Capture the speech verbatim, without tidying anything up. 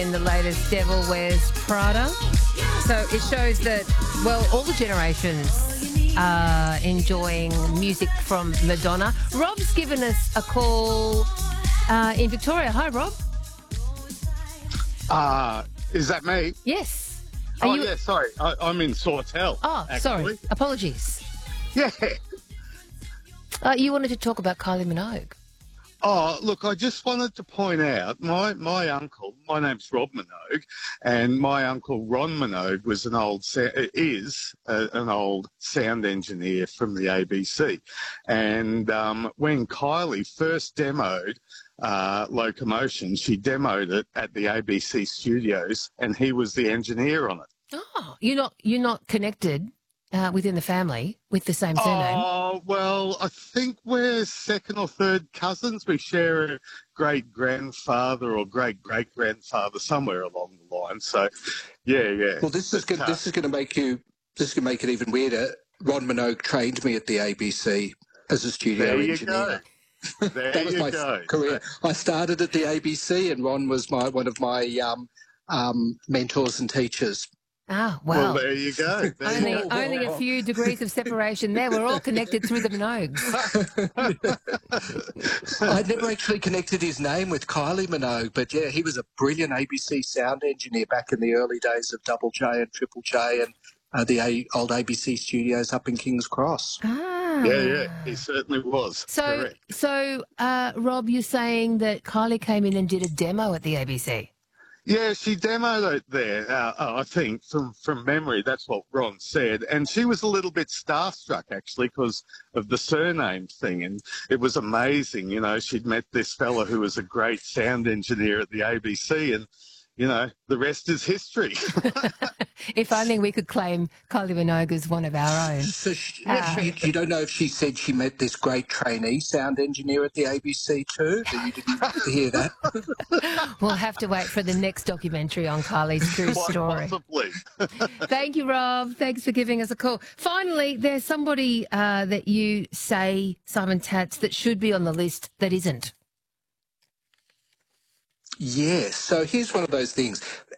in the latest Devil Wears Prada. So it shows that, well, all the generations are enjoying music from Madonna. Rob's given us a call uh, in Victoria. Hi, Rob. Uh, is that me? Yes. Are oh, you... yeah, sorry. I, I'm in Sawtell. Oh, actually. sorry. Apologies. Yeah. Uh, you wanted to talk about Kylie Minogue. Oh, look, I just wanted to point out, my, my uncle, my name's Rob Minogue, and my uncle Ron Minogue was an old, is a, an old sound engineer from the A B C. And um, when Kylie first demoed uh, Locomotion, she demoed it at the A B C studios, and he was the engineer on it. Oh, you're not, you're not connected Uh, within the family with the same surname? Oh, well, I think we're second or third cousins. We share a great-grandfather or great-great-grandfather somewhere along the line. So, yeah, yeah. Well, this is gonna, this is going to make you this is going to make it even weirder. Ron Minogue trained me at the A B C as a studio there you engineer. Go. There that was you my go. career. I started at the A B C, and Ron was my one of my um, um, mentors and teachers. Ah, well. Well, there you go. There only, you go. only a few degrees of separation there. We're all connected through the Minogues. I'd never actually connected his name with Kylie Minogue, but yeah, he was a brilliant A B C sound engineer back in the early days of Double J and Triple J and uh, the a- old A B C studios up in King's Cross. Ah. Yeah, yeah, he certainly was. So, Correct. so uh, Rob, you're saying that Kylie came in and did a demo at the A B C? Yeah, she demoed it there, uh, uh, I think, from, from memory. That's what Ron said. And she was a little bit starstruck, actually, because of the surname thing. And it was amazing, you know, she'd met this fella who was a great sound engineer at the A B C, and, you know, the rest is history. If only we could claim Kylie Minogue as one of our own. So she, Uh, you, you don't know if she said she met this great trainee sound engineer at the A B C too? That you didn't hear that? We'll have to wait for the next documentary on Kylie's true Quite story. possibly. Thank you, Rob. Thanks for giving us a call. Finally, there's somebody uh, that you say, Simon Tatz, that should be on the list that isn't. Yes. So here's one of those things.